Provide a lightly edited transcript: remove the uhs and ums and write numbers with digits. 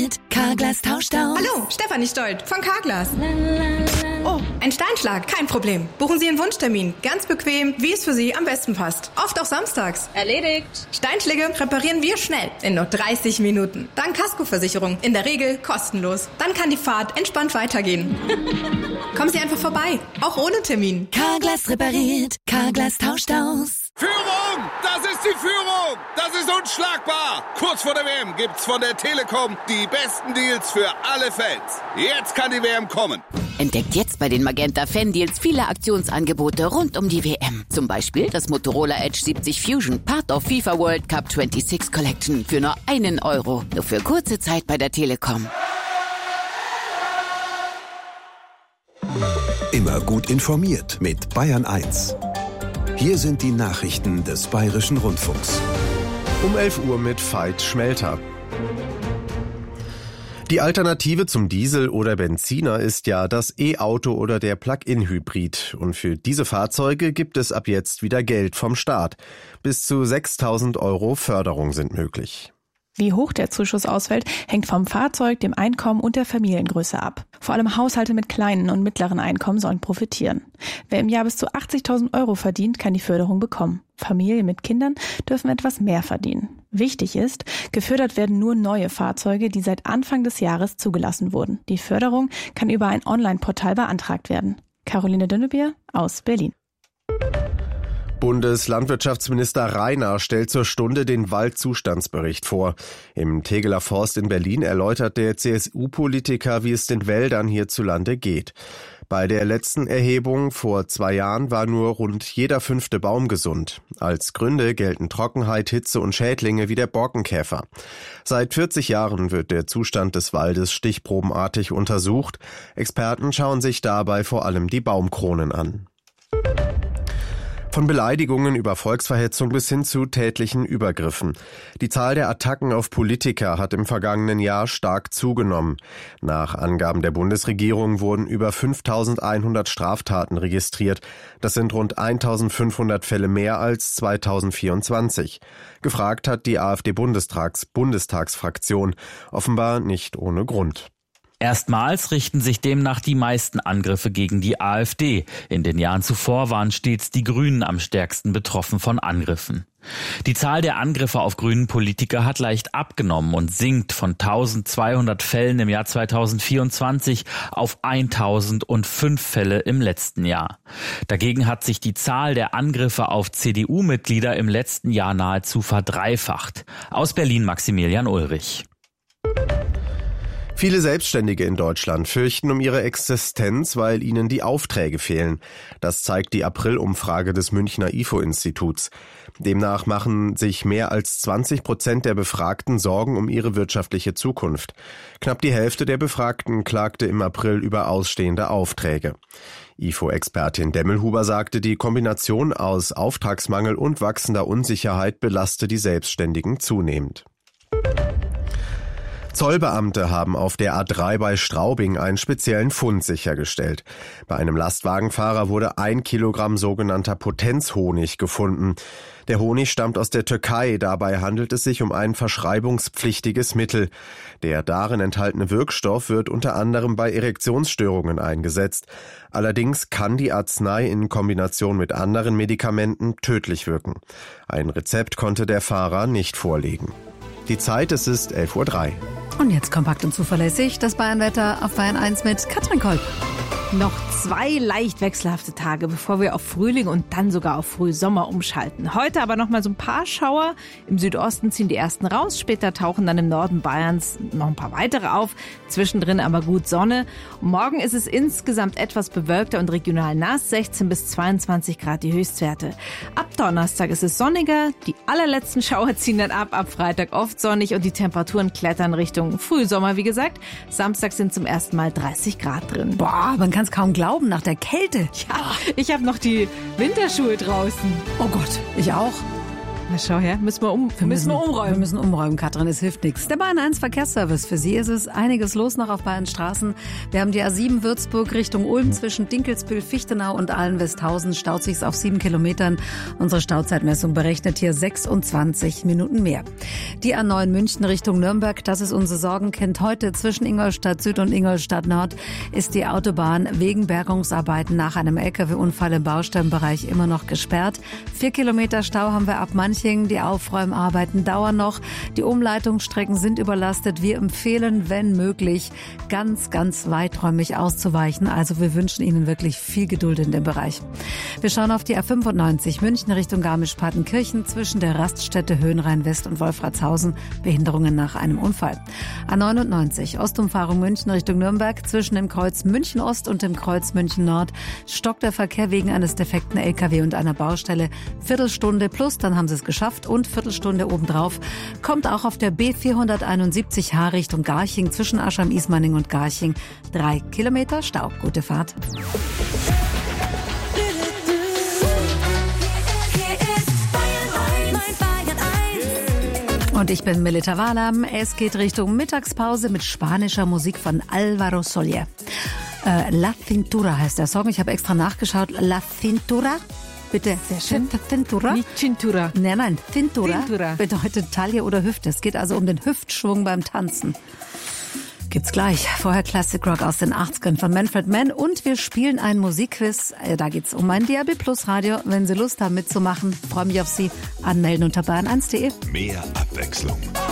repariert, Carglass tauscht aus. Hallo, Stefanie Stolt von Carglass. Oh, ein Steinschlag, kein Problem. Buchen Sie Ihren Wunschtermin, ganz bequem, wie es für Sie am besten passt. Oft auch samstags. Erledigt. Steinschläge reparieren wir schnell, in nur 30 Minuten. Dann Kaskoversicherung, in der Regel kostenlos. Dann kann die Fahrt entspannt weitergehen. Kommen Sie einfach vorbei, auch ohne Termin. Carglass repariert, Carglass tauscht aus. Führung! Das ist die Führung! Das ist unschlagbar! Kurz vor der WM gibt's von der Telekom die besten Deals für alle Fans. Jetzt kann die WM kommen. Entdeckt jetzt bei den Magenta Fan-Deals viele Aktionsangebote rund um die WM. Zum Beispiel das Motorola Edge 70 Fusion, Part of FIFA World Cup 26 Collection für nur €1. Nur für kurze Zeit bei der Telekom. Immer gut informiert mit Bayern 1. Hier sind die Nachrichten des Bayerischen Rundfunks. Um 11 Uhr mit Veit Schmelter. Die Alternative zum Diesel oder Benziner ist ja das E-Auto oder der Plug-in-Hybrid. Und für diese Fahrzeuge gibt es ab jetzt wieder Geld vom Staat. Bis zu 6.000 € Förderung sind möglich. Wie hoch der Zuschuss ausfällt, hängt vom Fahrzeug, dem Einkommen und der Familiengröße ab. Vor allem Haushalte mit kleinen und mittleren Einkommen sollen profitieren. Wer im Jahr bis zu 80.000 € verdient, kann die Förderung bekommen. Familien mit Kindern dürfen etwas mehr verdienen. Wichtig ist, gefördert werden nur neue Fahrzeuge, die seit Anfang des Jahres zugelassen wurden. Die Förderung kann über ein Online-Portal beantragt werden. Caroline Dünnebier aus Berlin. Bundeslandwirtschaftsminister Rainer stellt zur Stunde den Waldzustandsbericht vor. Im Tegeler Forst in Berlin erläutert der CSU-Politiker, wie es den Wäldern hierzulande geht. Bei der letzten Erhebung vor 2 Jahren war nur rund jeder 5. Baum gesund. Als Gründe gelten Trockenheit, Hitze und Schädlinge wie der Borkenkäfer. Seit 40 Jahren wird der Zustand des Waldes stichprobenartig untersucht. Experten schauen sich dabei vor allem die Baumkronen an. Von Beleidigungen über Volksverhetzung bis hin zu tätlichen Übergriffen. Die Zahl der Attacken auf Politiker hat im vergangenen Jahr stark zugenommen. Nach Angaben der Bundesregierung wurden über 5.100 Straftaten registriert. Das sind rund 1.500 Fälle mehr als 2024. Gefragt hat die AfD-Bundestagsfraktion. Offenbar nicht ohne Grund. Erstmals richten sich demnach die meisten Angriffe gegen die AfD. In den Jahren zuvor waren stets die Grünen am stärksten betroffen von Angriffen. Die Zahl der Angriffe auf grünen Politiker hat leicht abgenommen und sinkt von 1.200 Fällen im Jahr 2024 auf 1.005 Fälle im letzten Jahr. Dagegen hat sich die Zahl der Angriffe auf CDU-Mitglieder im letzten Jahr nahezu verdreifacht. Aus Berlin Maximilian Ulrich. Viele Selbstständige in Deutschland fürchten um ihre Existenz, weil ihnen die Aufträge fehlen. Das zeigt die April-Umfrage des Münchner IFO-Instituts. Demnach machen sich mehr als 20% der Befragten Sorgen um ihre wirtschaftliche Zukunft. Knapp die Hälfte der Befragten klagte im April über ausstehende Aufträge. IFO-Expertin Demmelhuber sagte, die Kombination aus Auftragsmangel und wachsender Unsicherheit belaste die Selbstständigen zunehmend. Zollbeamte haben auf der A3 bei Straubing einen speziellen Fund sichergestellt. Bei einem Lastwagenfahrer wurde 1 Kilogramm sogenannter Potenzhonig gefunden. Der Honig stammt aus der Türkei. Dabei handelt es sich um ein verschreibungspflichtiges Mittel. Der darin enthaltene Wirkstoff wird unter anderem bei Erektionsstörungen eingesetzt. Allerdings kann die Arznei in Kombination mit anderen Medikamenten tödlich wirken. Ein Rezept konnte der Fahrer nicht vorlegen. Die Zeit, es ist 11.03 Uhr. Und jetzt kompakt und zuverlässig das Bayernwetter auf Bayern 1 mit Katrin Kolb. Noch 2 leicht wechselhafte Tage, bevor wir auf Frühling und dann sogar auf Frühsommer umschalten. Heute aber noch mal so ein paar Schauer. Im Südosten ziehen die ersten raus. Später tauchen dann im Norden Bayerns noch ein paar weitere auf. Zwischendrin aber gut Sonne. Und morgen ist es insgesamt etwas bewölkter und regional nass. 16 bis 22 Grad die Höchstwerte. Ab Donnerstag ist es sonniger. Die allerletzten Schauer ziehen dann ab. Ab Freitag oft sonnig und die Temperaturen klettern Richtung Frühsommer, wie gesagt. Samstag sind zum ersten Mal 30 Grad drin. Boah, man kann es kaum glauben nach der Kälte. Ja, ich habe noch die Winterschuhe draußen. Oh Gott, ich auch. Na schau her, müssen wir umräumen. Wir müssen umräumen, Katrin, es hilft nichts. Der Bayern 1 Verkehrsservice. Für Sie ist es einiges los noch auf Bayern Straßen. Wir haben die A7 Würzburg Richtung Ulm zwischen Dinkelsbühl, Fichtenau und Ahlen-Westhausen. Staut sich's auf 7 Kilometern. Unsere Stauzeitmessung berechnet hier 26 Minuten mehr. Die A9 München Richtung Nürnberg, das ist unser Sorgenkind. Heute zwischen Ingolstadt Süd und Ingolstadt Nord ist die Autobahn wegen Bergungsarbeiten nach einem LKW-Unfall im Baustellenbereich immer noch gesperrt. 4 Kilometer Stau haben wir ab Manching. Die Aufräumarbeiten dauern noch. Die Umleitungsstrecken sind überlastet. Wir empfehlen, wenn möglich, ganz, ganz weiträumig auszuweichen. Also wir wünschen Ihnen wirklich viel Geduld in dem Bereich. Wir schauen auf die A95 München Richtung Garmisch-Partenkirchen zwischen der Raststätte Höhenrhein-West und Wolfratshausen. Behinderungen nach einem Unfall. A99 Ostumfahrung München Richtung Nürnberg zwischen dem Kreuz München Ost und dem Kreuz München Nord stockt der Verkehr wegen eines defekten LKW und einer Baustelle. Viertelstunde plus, dann haben Sie es geschafft, und Viertelstunde obendrauf. Kommt auch auf der B471H Richtung Garching zwischen Aschheim-Ismaning und Garching. 3 Kilometer Stau. Gute Fahrt. Und ich bin Melita Wahlam. Es geht Richtung Mittagspause mit spanischer Musik von Álvaro Soler. La Cintura heißt der Song. Ich habe extra nachgeschaut. La Cintura. Bitte. Sehr schön. Cintura? Nicht Cintura. Nein, Cintura. Cintura Bedeutet Taille oder Hüfte. Es geht also um den Hüftschwung beim Tanzen. Gibt's gleich. Vorher Classic Rock aus den 80ern von Manfred Mann. Und wir spielen ein Musikquiz. Da geht's um ein DAB Plus Radio. Wenn Sie Lust haben mitzumachen, freue mich auf Sie. Anmelden unter bayern1.de. Mehr Abwechslung.